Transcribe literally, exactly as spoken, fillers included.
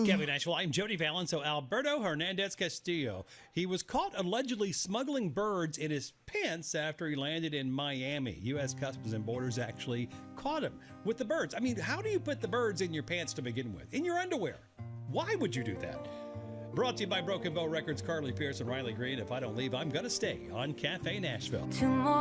Cafe Nashville. I'm Jody Fallon. So Alberto Hernandez Castillo, he was caught allegedly smuggling birds in his pants after he landed in Miami. U S Customs and Borders actually caught him with the birds. I mean, how do you put the birds in your pants to begin with? In your underwear? Why would you do that? Brought to you by Broken Bow Records, Carly Pierce and Riley Green. If I don't leave, I'm going to stay on Cafe Nashville. Two more